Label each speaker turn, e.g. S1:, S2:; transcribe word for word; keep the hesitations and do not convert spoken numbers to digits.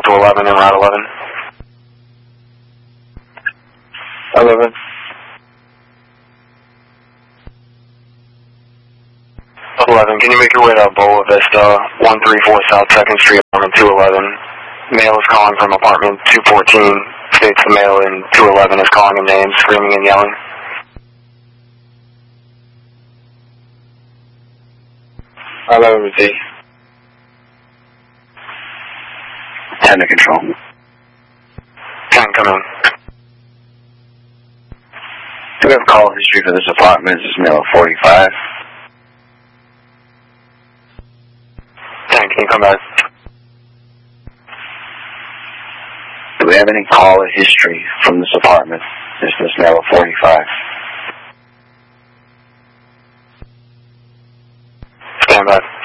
S1: to eleven and Route eleven.
S2: eleven.
S1: eleven, can you make your way to Boa Vista, one three four South second Street, apartment two eleven. Male is calling from apartment two fourteen. States the male in two eleven is calling a name, screaming and yelling.
S2: eleven receive.
S3: ten to control.
S1: ten, come in.
S3: Do we have call history for this apartment? This is male forty-five.
S1: ten, can you come back?
S3: Do we have any caller history from this apartment? This is male forty-five.
S1: Stand by.